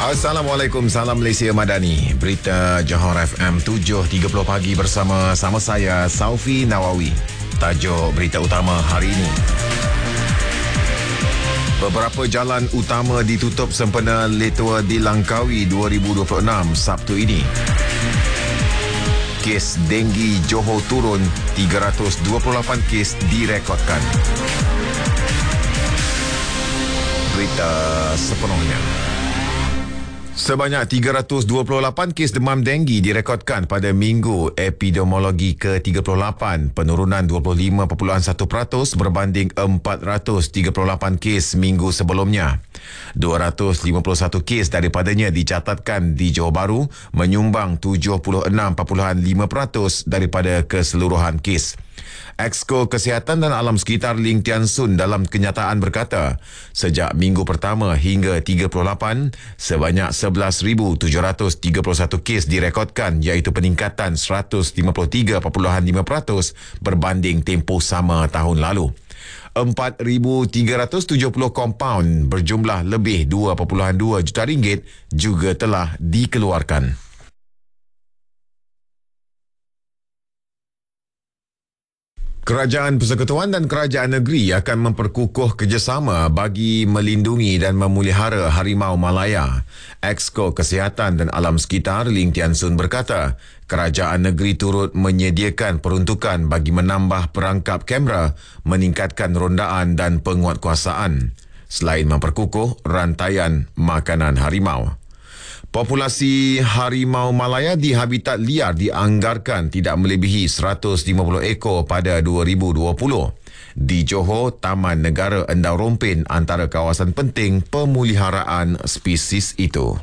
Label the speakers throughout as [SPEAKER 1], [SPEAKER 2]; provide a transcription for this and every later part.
[SPEAKER 1] Assalamualaikum, salam Malaysia Madani. Berita Johor FM 7.30 pagi bersama saya Saufi Nawawi. Tajuk berita utama hari ini. Beberapa jalan utama ditutup sempena Letua di Langkawi 2026 Sabtu ini. Kes denggi Johor turun, 328 kes direkodkan. Berita sepenuhnya. Sebanyak 328 kes demam denggi direkodkan pada Minggu Epidemiologi ke-38, penurunan 25.1% berbanding 438 kes minggu sebelumnya. 251 kes daripadanya dicatatkan di Johor Bahru, menyumbang 76.5% daripada keseluruhan kes. Exco Kesihatan dan Alam Sekitar Ling Tian Sun dalam kenyataan berkata, sejak minggu pertama hingga 38, sebanyak 11,731 kes direkodkan, iaitu peningkatan 153.5% berbanding tempoh sama tahun lalu. 4,370 kompaun berjumlah lebih 2.2 juta ringgit juga telah dikeluarkan. Kerajaan Persekutuan dan Kerajaan Negeri akan memperkukuh kerjasama bagi melindungi dan memelihara harimau Malaya. Exco Kesihatan dan Alam Sekitar Ling Tian Sun berkata, kerajaan negeri turut menyediakan peruntukan bagi menambah perangkap kamera, meningkatkan rondaan dan penguatkuasaan, selain memperkukuh rantaian makanan harimau. Populasi harimau Malaya di habitat liar dianggarkan tidak melebihi 150 ekor pada 2020. Di Johor, Taman Negara Endau Rompin antara kawasan penting pemeliharaan spesies itu.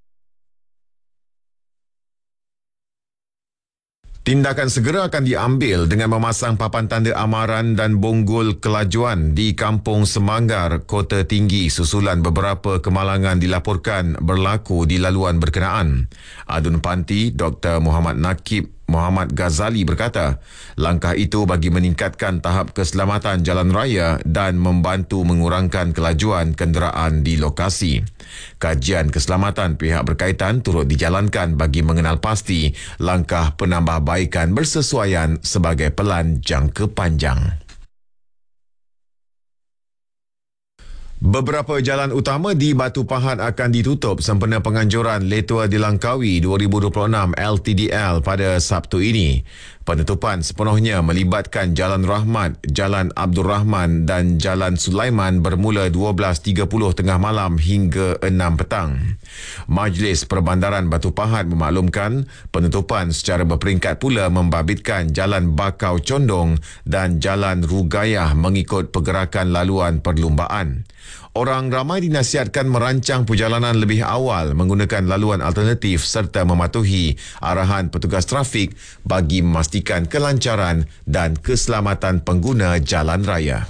[SPEAKER 1] Tindakan segera akan diambil dengan memasang papan tanda amaran dan bonggol kelajuan di Kampung Semanggar, Kota Tinggi susulan beberapa kemalangan dilaporkan berlaku di laluan berkenaan. Adun Panti, Dr. Muhammad Nakib Muhammad Ghazali berkata, langkah itu bagi meningkatkan tahap keselamatan jalan raya dan membantu mengurangkan kelajuan kenderaan di lokasi. Kajian keselamatan pihak berkaitan turut dijalankan bagi mengenal pasti langkah penambahbaikan bersesuaian sebagai pelan jangka panjang. Beberapa jalan utama di Batu Pahat akan ditutup sempena penganjuran Letua di Langkawi 2026 LTDL pada Sabtu ini. Penutupan sepenuhnya melibatkan Jalan Rahmat, Jalan Abdul Rahman dan Jalan Sulaiman bermula 12.30 tengah malam hingga 6 petang. Majlis Perbandaran Batu Pahat memaklumkan penutupan secara berperingkat pula membabitkan Jalan Bakau Condong dan Jalan Rugayah mengikut pergerakan laluan perlumbaan. Orang ramai dinasihatkan merancang perjalanan lebih awal menggunakan laluan alternatif serta mematuhi arahan petugas trafik bagi memastikan kelancaran dan keselamatan pengguna jalan raya.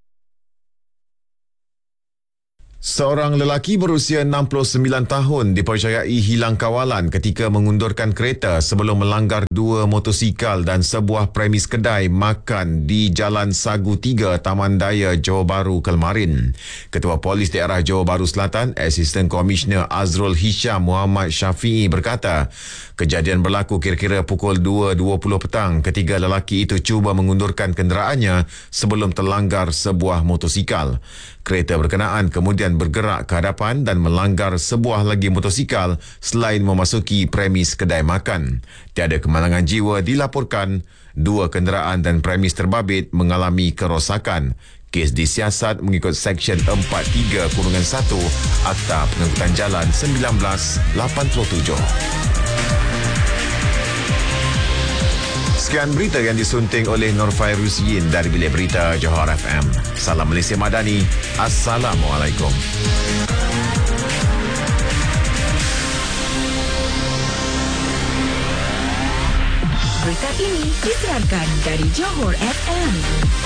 [SPEAKER 1] Seorang lelaki berusia 69 tahun dipercayai hilang kawalan ketika mengundurkan kereta sebelum melanggar dua motosikal dan sebuah premis kedai makan di Jalan Sagu 3, Taman Daya, Johor Bahru kemarin. Ketua Polis Daerah Johor Bahru Selatan, Asisten Komisioner Azrul Hisham Muhammad Syafi'i berkata, kejadian berlaku kira-kira pukul 2.20 petang ketika lelaki itu cuba mengundurkan kenderaannya sebelum terlanggar sebuah motosikal. Kereta berkenaan kemudian bergerak ke hadapan dan melanggar sebuah lagi motosikal selain memasuki premis kedai makan. Tiada kemalangan jiwa dilaporkan. Dua kenderaan dan premis terbabit mengalami kerosakan. Kes disiasat mengikut Seksyen 43-1 Akta Pengangkutan Jalan 1987. Sekian berita yang disunting oleh Nur Fairuz Yin dari Bilik Berita Johor FM. Salam Malaysia Madani. Assalamualaikum.
[SPEAKER 2] Berita ini disiarkan dari Johor FM.